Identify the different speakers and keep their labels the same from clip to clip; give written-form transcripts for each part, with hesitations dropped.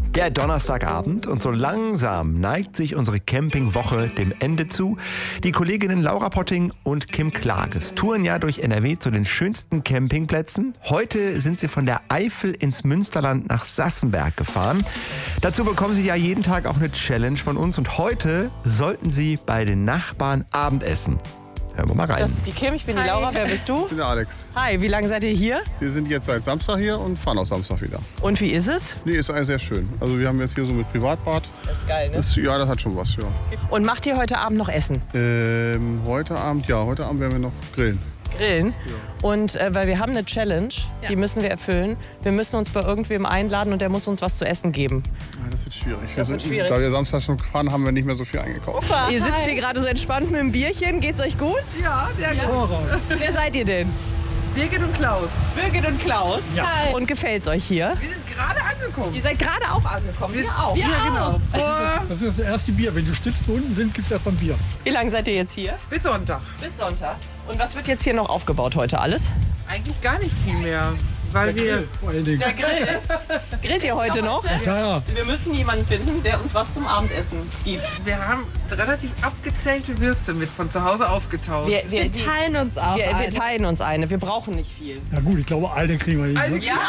Speaker 1: Der Donnerstagabend und so langsam neigt sich unsere Campingwoche dem Ende zu. Die Kolleginnen Laura Potting und Kim Klages touren ja durch NRW zu den schönsten Campingplätzen. Heute sind sie von der Eifel ins Münsterland nach Sassenberg gefahren. Dazu bekommen sie ja jeden Tag auch eine Challenge von uns und heute sollten sie bei den Nachbarn Abendessen. Hören wir mal rein.
Speaker 2: Das ist die Kim, ich bin die Laura. Wer bist du?
Speaker 3: Ich bin der Alex.
Speaker 2: Hi, wie lange seid ihr hier?
Speaker 3: Wir sind jetzt seit Samstag hier und fahren auch Samstag wieder.
Speaker 2: Und wie ist es?
Speaker 3: Nee, ist eigentlich sehr schön. Also wir haben jetzt hier so mit Privatbad.
Speaker 2: Das ist geil, ne?
Speaker 3: Ja, das hat schon was, ja.
Speaker 2: Und macht ihr heute Abend noch Essen?
Speaker 3: Heute Abend werden wir noch grillen.
Speaker 2: Grillen? Ja. Und weil wir haben eine Challenge, die müssen wir erfüllen. Wir müssen uns bei irgendwem einladen und der muss uns was zu essen geben.
Speaker 3: Das wird schwierig. Da wir Samstag schon fahren, haben wir nicht mehr so viel eingekauft.
Speaker 2: Opa, ihr sitzt hier gerade so entspannt mit dem Bierchen. Geht's euch gut?
Speaker 4: Ja, sehr gut.
Speaker 2: Wer seid ihr denn?
Speaker 4: Birgit und Klaus.
Speaker 2: Birgit und Klaus?
Speaker 4: Ja.
Speaker 2: Hi. Und gefällt's euch hier?
Speaker 4: Wir sind gerade angekommen.
Speaker 2: Ihr seid gerade auch angekommen? Wir auch.
Speaker 4: Ja, genau.
Speaker 5: Das ist das erste Bier. Wenn die Stifte unten sind, gibt es erst mal ein Bier.
Speaker 2: Wie lange seid ihr jetzt hier?
Speaker 4: Bis Sonntag.
Speaker 2: Bis Sonntag. Und was wird jetzt hier noch aufgebaut heute alles?
Speaker 4: Eigentlich gar nicht viel mehr. Weil wir.
Speaker 5: Vor allen Dingen.
Speaker 2: Der Grill. Grillt ihr heute noch?
Speaker 5: Ja.
Speaker 2: Wir müssen jemanden finden, der uns was zum Abendessen gibt.
Speaker 4: Wir haben relativ abgezählte Würste mit von zu Hause aufgetaut.
Speaker 6: Wir teilen uns auch
Speaker 2: wir teilen uns eine. Wir brauchen nicht viel.
Speaker 5: Ja gut, ich glaube, eine kriegen wir hin. Ne?
Speaker 2: Ja?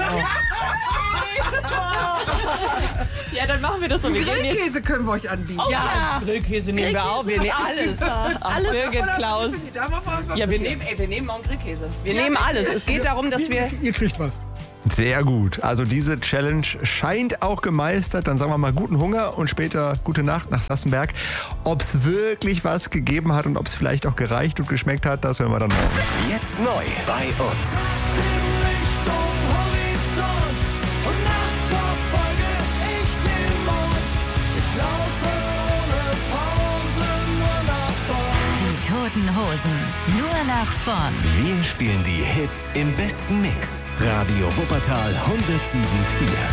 Speaker 2: Ja, dann machen wir das so. Wir gehen jetzt.
Speaker 4: Grillkäse können wir euch anbieten.
Speaker 2: Ja, Grillkäse nehmen wir auch. Wir nehmen alles. Alles. Birgit, Klaus. Ja, wir nehmen auch einen Grillkäse. Wir nehmen alles. Es geht darum, dass wir...
Speaker 5: Ihr kriegt was.
Speaker 1: Sehr gut. Also diese Challenge scheint auch gemeistert. Dann sagen wir mal guten Hunger und später gute Nacht nach Sassenberg. Ob es wirklich was gegeben hat und ob es vielleicht auch gereicht und geschmeckt hat, das hören wir dann morgen.
Speaker 7: Jetzt neu bei uns.
Speaker 8: Die Toten Hosen. Nur nach vorn.
Speaker 7: Wir spielen die Hits im besten Mix. Radio Wuppertal 107.4.